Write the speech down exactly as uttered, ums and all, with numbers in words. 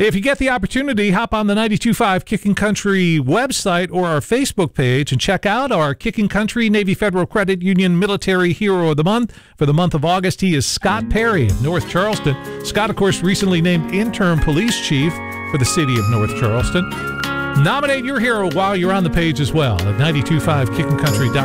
If you get the opportunity, hop on the ninety-two point five Kicking Country website or our Facebook page and check out our Kicking Country Navy Federal Credit Union Military Hero of the Month. For the month of August, he is Scott Perry of North Charleston. Scott, of course, recently named interim police chief for the city of North Charleston. Nominate your hero while you're on the page as well at ninety-two point five kicking country dot com.